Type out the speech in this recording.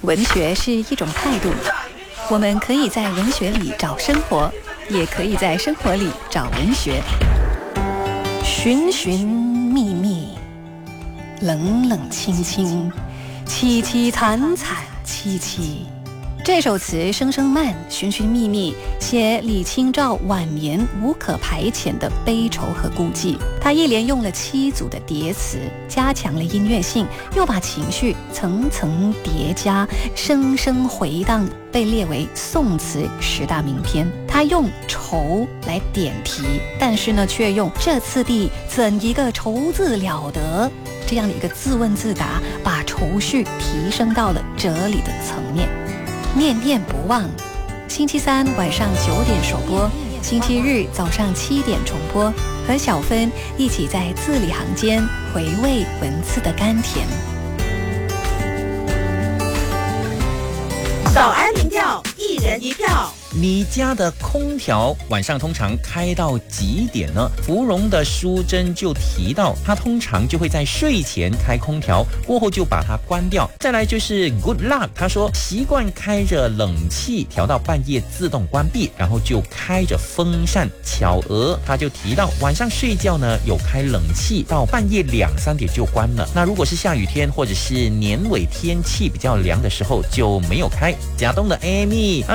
文学是一种态度，我们可以在文学里找生活，也可以在生活里找文学。寻寻觅觅，冷冷清清，凄凄惨惨戚戚。这首词声声慢，寻寻觅觅，写李清照晚年无可排遣的悲愁和孤寂。他一连用了7组的叠词，加强了音乐性，又把情绪层层叠加，声声回荡，被列为宋词10大名篇。他用愁来点题，但是呢，却用这次第怎一个愁字了得这样的一个自问自答，把愁绪提升到了哲理的层面。念念不忘，星期三晚上9点首播，星期日早上7点重播，和小芬一起在字里行间回味文字的甘甜。 早安民调，1人1票。 你家的空调晚上通常开到几点呢？芙蓉的淑珍就提到，她通常就会在睡前开空调，过后就把它关掉。再来就是 Good Luck， 他说习惯开着冷气调到半夜自动关闭，然后就开着风扇。巧娥他就提到晚上睡觉呢有开冷气到半夜2、3点就关了。那如果是下雨天或者是年尾天气比较凉的时候就没有开。甲东的 Amy